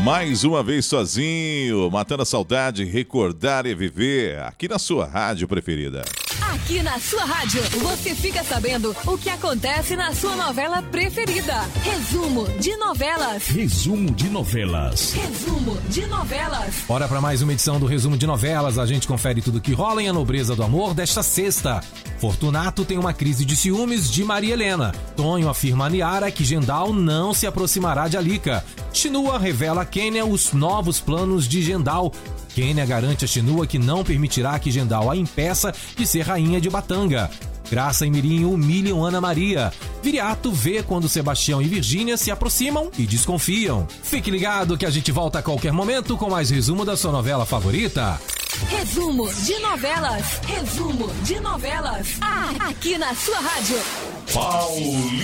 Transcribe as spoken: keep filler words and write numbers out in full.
Mais uma vez sozinho, matando a saudade, recordar e viver, aqui na sua rádio preferida. Aqui na sua rádio, você fica sabendo o que acontece na sua novela preferida. Resumo de novelas. Resumo de novelas. Resumo de novelas. Bora para mais uma edição do Resumo de Novelas. A gente confere tudo que rola em A Nobreza do Amor desta sexta. Fortunato tem uma crise de ciúmes de Maria Helena. Tonho afirma a Niara que Gendal não se aproximará de Alica. Chinua revela a Kênia os novos planos de Gendal. Kênia garante a Chinua que não permitirá que Gendal a impeça de ser rainha de Batanga. Graça e Mirim humilham Ana Maria. Viriato vê quando Sebastião e Virgínia se aproximam e desconfiam. Fique ligado que a gente volta a qualquer momento com mais resumo da sua novela favorita. Resumo de novelas. Resumo de novelas. Ah, aqui na sua rádio. Paulinho.